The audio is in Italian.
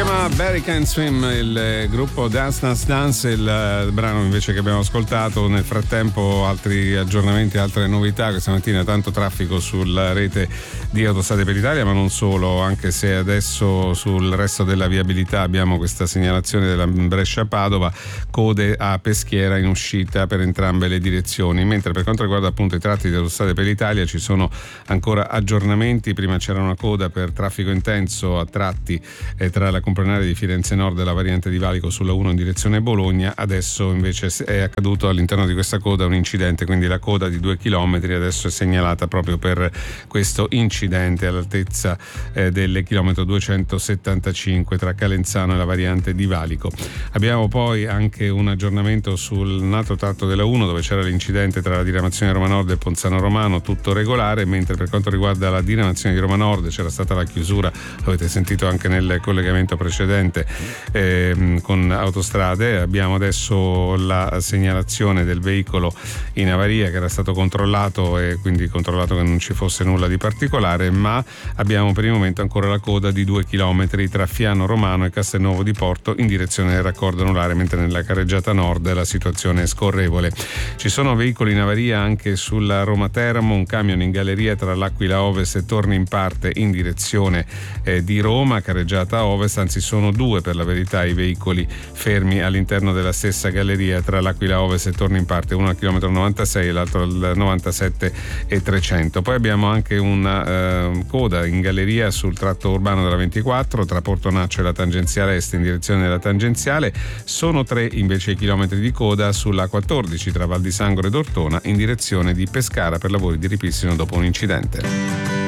chiama Barry Can Swim, il gruppo Dance Dance Dance, il brano invece che abbiamo ascoltato. Nel frattempo altri aggiornamenti, altre novità. Questa mattina tanto traffico sulla rete di Autostrade per l'Italia, ma non solo, anche se adesso sul resto della viabilità abbiamo questa segnalazione della Brescia-Padova, code a Peschiera in uscita per entrambe le direzioni, mentre per quanto riguarda appunto i tratti di Autostrade per l'Italia ci sono ancora aggiornamenti. Prima c'era una coda per traffico intenso a tratti tra la componente di Firenze Nord e la variante di Valico sulla 1 in direzione Bologna. Adesso invece è accaduto all'interno di questa coda un incidente, quindi la coda di 2 chilometri adesso è segnalata proprio per questo incidente all'altezza del chilometro 275 tra Calenzano e la variante di Valico. Abbiamo poi anche un aggiornamento sul altro tratto della 1 dove c'era l'incidente tra la diramazione Roma Nord e Ponzano Romano, tutto regolare, mentre per quanto riguarda la diramazione di Roma Nord c'era stata la chiusura, avete sentito anche nel collegamento precedente con Autostrade. Abbiamo adesso la segnalazione del veicolo in avaria che era stato controllato e quindi controllato che non ci fosse nulla di particolare, ma abbiamo per il momento ancora la coda di 2 chilometri tra Fiano Romano e Castelnuovo di Porto in direzione del raccordo anulare, mentre nella carreggiata nord la situazione è scorrevole. Ci sono veicoli in avaria anche sulla Roma Teramo, un camion in galleria tra l'Aquila Ovest e torna in parte in direzione di Roma, carreggiata ovest, anzi sono 2 per la verità i veicoli fermi all'interno della stessa galleria tra l'Aquila Ovest e torna in parte, uno al chilometro 96 e l'altro al 97 e 300. Poi abbiamo anche una coda in galleria sul tratto urbano della 24 tra Portonaccio e la tangenziale est in direzione della tangenziale. Sono 3 invece i chilometri di coda sulla 14 tra Val di Sangro ed Ortona in direzione di Pescara per lavori di ripristino dopo un incidente.